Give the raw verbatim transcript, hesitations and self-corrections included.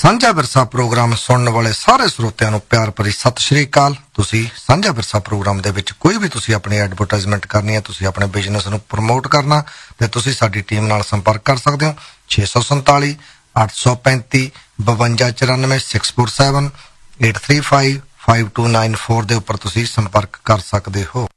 ਸਾਂਝਾ ਵਿਰਸਾ ਪ੍ਰੋਗਰਾਮ ਸੁਣਨ ਵਾਲੇ ਸਾਰੇ ਸਰੋਤਿਆਂ ਨੂੰ ਪਿਆਰ ਭਰੀ ਸਤਿ ਸ਼੍ਰੀ ਅਕਾਲ। ਤੁਸੀਂ ਸਾਂਝਾ ਵਿਰਸਾ ਪ੍ਰੋਗਰਾਮ ਦੇ ਵਿੱਚ ਕੋਈ ਵੀ ਤੁਸੀਂ ਆਪਣੀ ਐਡਵਰਟਾਈਜ਼ਮੈਂਟ ਕਰਨੀ ਹੈ, ਤੁਸੀਂ ਆਪਣੇ ਬਿਜ਼ਨਸ ਨੂੰ ਪ੍ਰਮੋਟ ਕਰਨਾ, ਤੇ ਤੁਸੀਂ ਸਾਡੀ ਟੀਮ ਨਾਲ ਸੰਪਰਕ ਕਰ ਸਕਦੇ ਹੋ। ਛੇ ਸੌ ਸੰਤਾਲੀ ਅੱਠ ਸੌ ਪੈਂਤੀ ਬਵੰਜਾ ਚੁਰਾਨਵੇਂ six four seven eight three five five to nine four ਦੇ ਉੱਪਰ ਤੁਸੀਂ ਸੰਪਰਕ ਕਰ ਸਕਦੇ ਹੋ।